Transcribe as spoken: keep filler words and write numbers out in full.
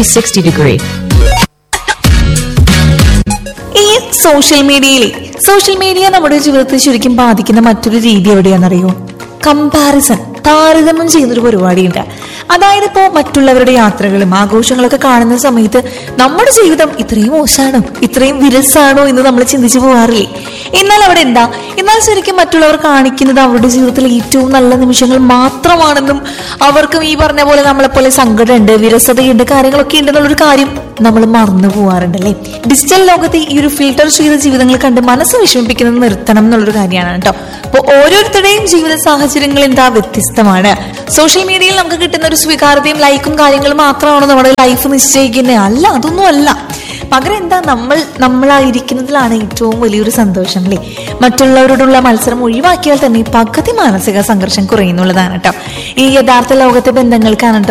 three sixty degree. ഈ social മീഡിയയിൽ social media നമ്മുടെ ജീവിതത്തെ ശരിക്കും ബാധിക്കുന്ന മറ്റൊരു രീതി എവിടെയാണെന്നറിയോ? കമ്പാരിസൺ, താരതമ്യം ചെയ്യുന്നൊരു പരിപാടിയുണ്ട്. അതായത് ഇപ്പോ മറ്റുള്ളവരുടെ യാത്രകളും ആഘോഷങ്ങളൊക്കെ കാണുന്ന സമയത്ത് നമ്മുടെ ജീവിതം ഇത്രയും മോശമാണോ, ഇത്രയും വിരസാണോ എന്ന് നമ്മൾ ചിന്തിച്ചു പോകാറില്ലേ? എന്നാൽ അവിടെ എന്താ, എന്നാൽ ശരിക്കും മറ്റുള്ളവർ കാണിക്കുന്നത് അവരുടെ ജീവിതത്തിലെ ഏറ്റവും നല്ല നിമിഷങ്ങൾ മാത്രമാണെന്നും അവർക്കും ഈ പറഞ്ഞ പോലെ നമ്മളെപ്പോലെ സങ്കടമുണ്ട്, വിരസതയുണ്ട്, കാര്യങ്ങളൊക്കെ ഉണ്ടെന്നുള്ളൊരു കാര്യം നമ്മൾ മറന്നു പോവാറുണ്ടല്ലേ. ഡിജിറ്റൽ ലോകത്തെ ഈ ഒരു ഫിൽട്ടർ ചെയ്ത ജീവിതങ്ങൾ കണ്ട് മനസ്സ് വിഷമിപ്പിക്കുന്നത് നിർത്തണം എന്നുള്ളൊരു കാര്യമാണ് കേട്ടോ. അപ്പോൾ ഓരോരുത്തരുടെയും ജീവിത സാഹചര്യങ്ങൾ എന്താ വ്യത്യസ്തമാണ്. സോഷ്യൽ മീഡിയയിൽ നമുക്ക് കിട്ടുന്ന ഒരു സ്വീകാര്യതയും ലൈക്കും കാര്യങ്ങളും മാത്രമാണോ നമ്മുടെ ലൈഫ് നിശ്ചയിക്കുന്നത്? അല്ല, അതൊന്നും അല്ല. പകരം എന്താ, നമ്മൾ നമ്മളായിരിക്കുന്നതിലാണ് ഏറ്റവും വലിയൊരു സന്തോഷം അല്ലേ. മറ്റുള്ളവരോടുള്ള മത്സരം ഒഴിവാക്കിയാൽ തന്നെ പകുതി മാനസിക സംഘർഷം കുറയുന്നുള്ളതാണ് കേട്ടോ. ഈ യഥാർത്ഥ ലോകത്തെ ബന്ധങ്ങൾക്കാണ്